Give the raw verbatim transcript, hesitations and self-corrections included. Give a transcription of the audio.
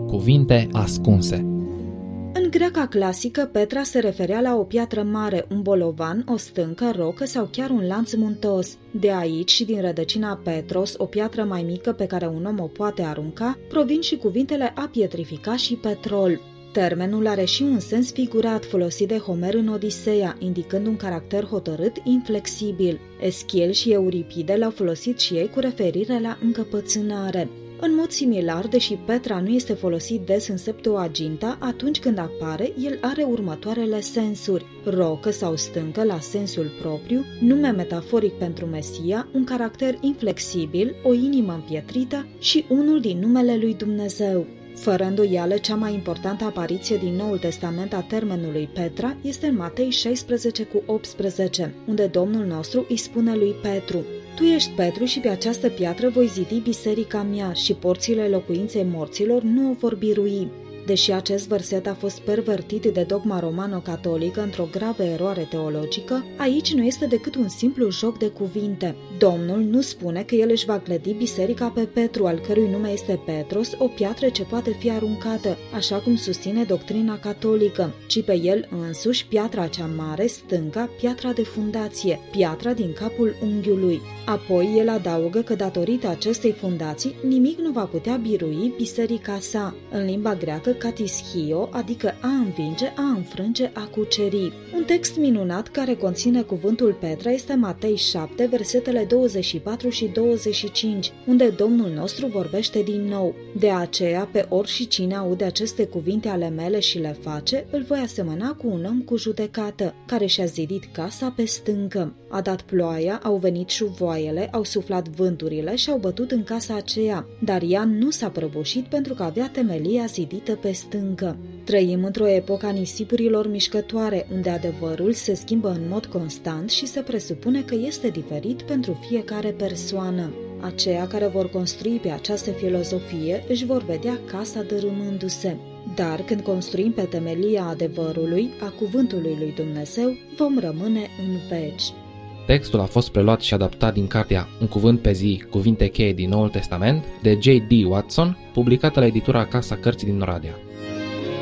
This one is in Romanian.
Cuvinte ascunse. În greaca clasică, Petra se referea la o piatră mare, un bolovan, o stâncă, rocă sau chiar un lanț muntos. De aici și din rădăcina Petros, o piatră mai mică pe care un om o poate arunca, provin și cuvintele a pietrifica și petrol. Termenul are și un sens figurat folosit de Homer în Odiseea, indicând un caracter hotărât, inflexibil. Eschil și Euripide l-au folosit și ei cu referire la încăpățânare. În mod similar, deși Petra nu este folosit des în Septuaginta, atunci când apare, el are următoarele sensuri: rocă sau stâncă la sensul propriu, nume metaforic pentru Mesia, un caracter inflexibil, o inimă împietrită și unul din numele lui Dumnezeu. Fără îndoială, cea mai importantă apariție din Noul Testament a termenului Petra este în Matei șaisprezece cu optsprezece, unde Domnul nostru îi spune lui Petru: Tu ești Petru și pe această piatră voi zidi biserica mea și porțile locuinței morților nu o vor birui. Deși acest verset a fost pervertit de dogma romano-catolică într-o gravă eroare teologică, aici nu este decât un simplu joc de cuvinte. Domnul nu spune că el își va clădi biserica pe Petru, al cărui nume este Petros, o piatră ce poate fi aruncată, așa cum susține doctrina catolică, ci pe el însuși, piatra cea mare, stânca, piatra de fundație, piatra din capul unghiului. Apoi el adaugă că datorită acestei fundații nimic nu va putea birui biserica sa. În limba greacă, katischio, adică a învinge, a înfrânge, a cuceri. Un text minunat care conține cuvântul Petra este Matei șapte, versetele douăzeci și patru și douăzeci și cinci, unde Domnul nostru vorbește din nou: De aceea, pe oricine aude aceste cuvinte ale mele și le face, îl voi asemăna cu un om cu judecată, care și-a zidit casa pe stâncă. A dat ploaia, au venit șuvoaiele, au suflat vânturile și au bătut în casa aceea, dar ea nu s-a prăbușit pentru că avea temelia zidită pe stâncă. Trăim într-o epocă a nisipurilor mișcătoare, unde adevărul se schimbă în mod constant și se presupune că este diferit pentru fiecare persoană. Aceia care vor construi pe această filozofie își vor vedea casa dărâmându-se. Dar când construim pe temelia adevărului, a cuvântului lui Dumnezeu, vom rămâne în veci. Textul a fost preluat și adaptat din cartea Un cuvânt pe zi, cuvinte cheie din Noul Testament, de J D Watson, publicată la editura Casa Cărții din Oradea.